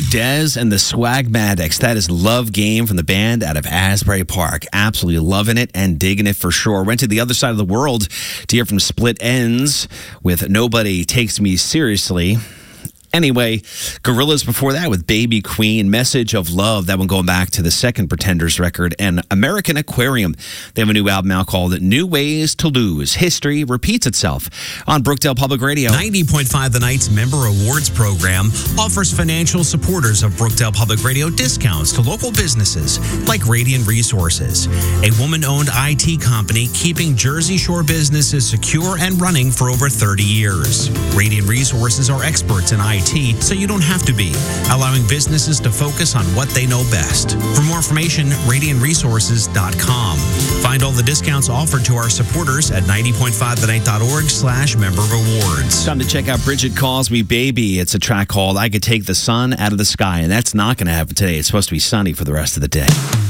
Dez and the Swagmatics. That is Love Game from the band out of Asbury Park. Absolutely loving it and digging it for sure. Went to the other side of the world to hear from Split Enz with Nobody Takes Me Seriously. Anyway, Gorillaz before that with Baby Queen, Message of Love, that one going back to the second Pretenders record, and American Aquarium. They have a new album out called New Ways to Lose. History repeats itself on Brookdale Public Radio. 90.5 The Night's Member Awards program offers financial supporters of Brookdale Public Radio discounts to local businesses like Radiant Resources, a woman-owned IT company keeping Jersey Shore businesses secure and running for over 30 years. Radiant Resources are experts in IT, so you don't have to be, allowing businesses to focus on what they know best. For more information, radiantresources.com. Find all the discounts offered to our supporters at 90.5thenight.org/member rewards. Time to check out Bridget Calls Me Baby. It's a track called I Could Take the Sun Out of the Sky, and that's not going to happen today. It's supposed to be sunny for the rest of the day.